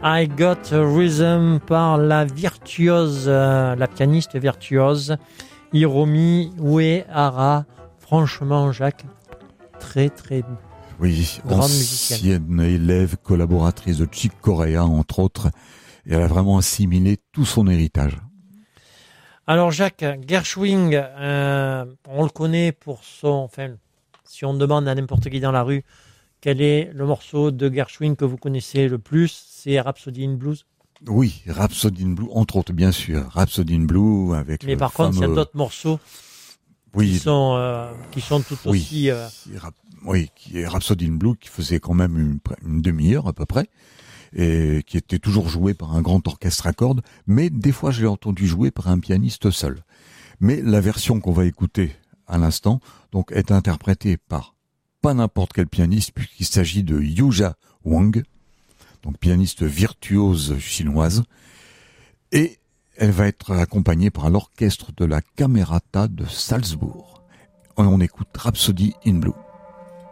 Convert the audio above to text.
I Got a Rhythm par la virtuose, la pianiste virtuose Hiromi Uehara. Franchement, Jacques, très très oui, grande musicienne. Ancienne élève, collaboratrice de Chick Corea, entre autres, et elle a vraiment assimilé tout son héritage. Alors Jacques, Gershwin, on le connaît pour son... Enfin, si on demande à n'importe qui dans la rue quel est le morceau de Gershwin que vous connaissez le plus, c'est Rhapsody in Blues. Oui, Rhapsody in Blue, entre autres, bien sûr. Rhapsody in Blue avec mais le par fameux... contre, il y a d'autres morceaux qui sont tout aussi... Oui, qui est Rhapsody in Blue, qui faisait quand même une demi-heure à peu près, et qui était toujours joué par un grand orchestre à cordes, mais des fois je l'ai entendu jouer par un pianiste seul. Mais la version qu'on va écouter à l'instant, donc, est interprétée par pas n'importe quel pianiste, puisqu'il s'agit de Yuja Wang, donc pianiste virtuose chinoise, et elle va être accompagnée par l'orchestre de la Camerata de Salzbourg. On écoute Rhapsody in Blue.